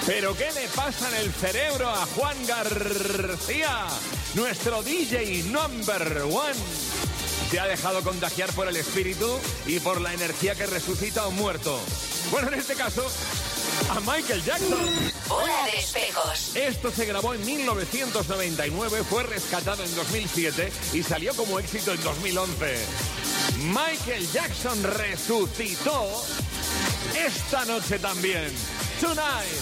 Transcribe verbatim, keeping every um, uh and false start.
¿Pero qué le pasa en el cerebro a Juan García? Nuestro D J number one. ¿Se ha dejado contagiar por el espíritu y por la energía que resucita a un muerto? Bueno, en este caso, a Michael Jackson. Bola de espejos. Esto se grabó en mil novecientos noventa y nueve, fue rescatado en dos mil siete y salió como éxito en dos mil once. Michael Jackson resucitó esta noche también. Tonight.